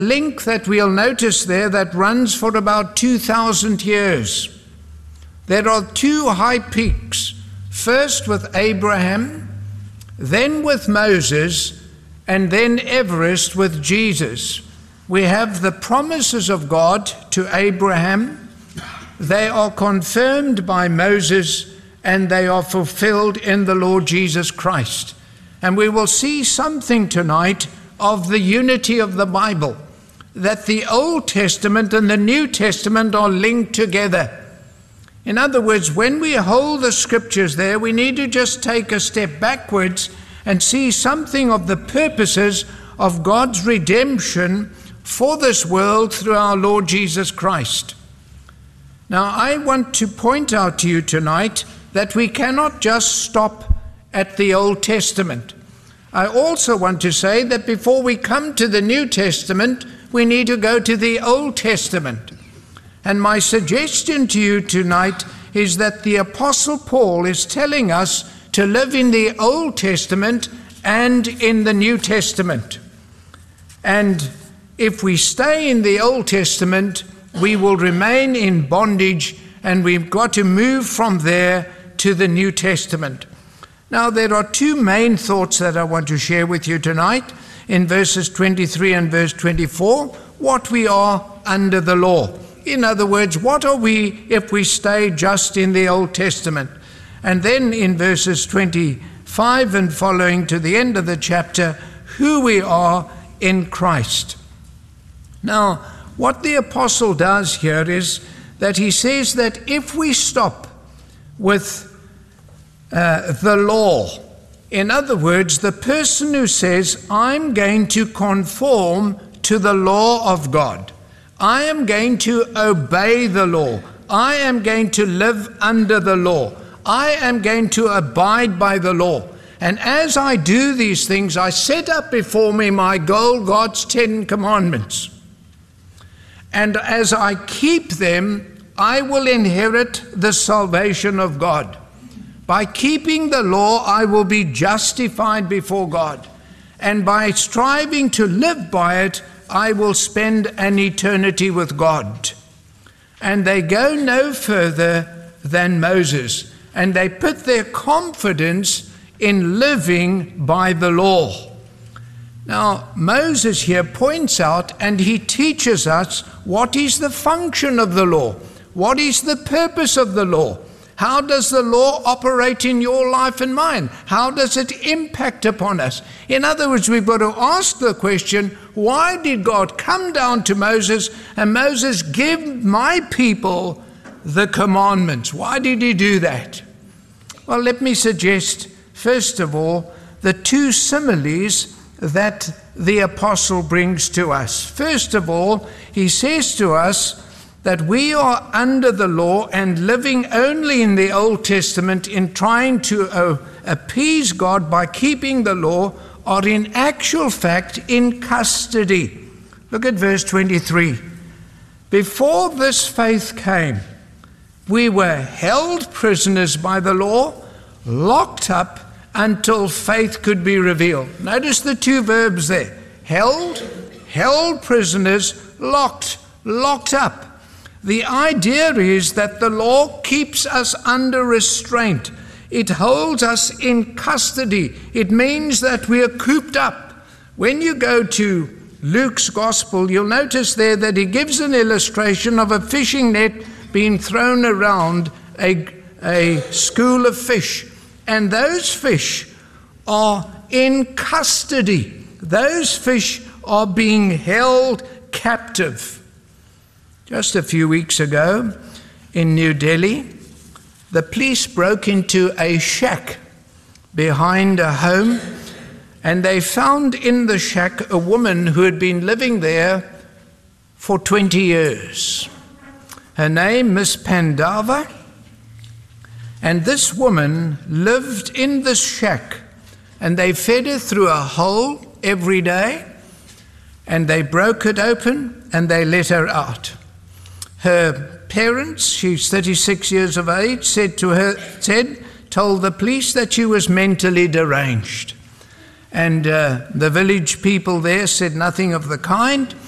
link that we'll notice there that runs for about 2,000 years. There are two high peaks, first with Abraham, then with Moses, and then Everest with Jesus. We have the promises of God to Abraham. They are confirmed by Moses, and they are fulfilled in the Lord Jesus Christ. And we will see something tonight of the unity of the Bible, that the Old Testament and the New Testament are linked together. In other words, when we hold the scriptures there, we need to just take a step backwards and see something of the purposes of God's redemption for this world through our Lord Jesus Christ. Now, I want to point out to you tonight that we cannot just stop at the Old Testament. I also want to say that before we come to the New Testament, we need to go to the Old Testament. And my suggestion to you tonight is that the Apostle Paul is telling us to live in the Old Testament and in the New Testament. And if we stay in the Old Testament, we will remain in bondage, and we've got to move from there to the New Testament. Now, there are two main thoughts that I want to share with you tonight in verses 23 and verse 24, what we are under the law. In other words, what are we if we stay just in the Old Testament? And then in verses 25 and following to the end of the chapter, who we are in Christ. Now, what the apostle does here is that he says that if we stop with the law, in other words, the person who says, I'm going to conform to the law of God, I am going to obey the law, I am going to live under the law, I am going to abide by the law. And as I do these things, I set up before me my goal, God's 10 commandments. And as I keep them, I will inherit the salvation of God. By keeping the law, I will be justified before God. And by striving to live by it, I will spend an eternity with God. And they go no further than Moses. And they put their confidence in living by the law. Now, Moses here points out and he teaches us what is the function of the law. What is the purpose of the law? How does the law operate in your life and mine? How does it impact upon us? In other words, we've got to ask the question, why did God come down to Moses and Moses give my people the commandments? Why did he do that? Well, let me suggest, first of all, the two similes that the apostle brings to us. First of all, he says to us that we are under the law and living only in the Old Testament in trying to appease God by keeping the law are in actual fact in custody. Look at verse 23. Before this faith came, we were held prisoners by the law, locked up until faith could be revealed. Notice the two verbs there. Held prisoners, locked up. The idea is that the law keeps us under restraint. It holds us in custody. It means that we are cooped up. When you go to Luke's Gospel, you'll notice there that he gives an illustration of a fishing net being thrown around a school of fish. And those fish are in custody. Those fish are being held captive. Just a few weeks ago in New Delhi, the police broke into a shack behind a home, and they found in the shack a woman who had been living there for 20 years. Her name, Miss Pandava, and this woman lived in this shack, and they fed her through a hole every day, and they broke it open, and they let her out. Her parents, she's 36 years of age, told the police that she was mentally deranged. And the village people there said nothing of the kind.